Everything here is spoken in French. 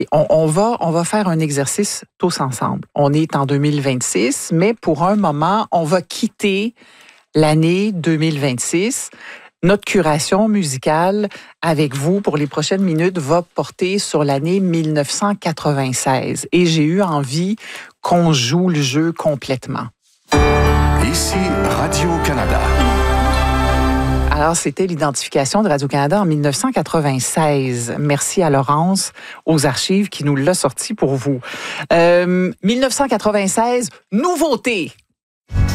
On va faire un exercice tous ensemble. On est en 2026, mais pour un moment, on va quitter l'année 2026. Notre curation musicale avec vous pour les prochaines minutes va porter sur l'année 1996. Et j'ai eu envie qu'on joue le jeu complètement. Ici Radio-Canada. Alors, c'était l'identification de Radio-Canada en 1996. Merci à Laurence, aux archives, qui nous l'a sorti pour vous. 1996, nouveauté.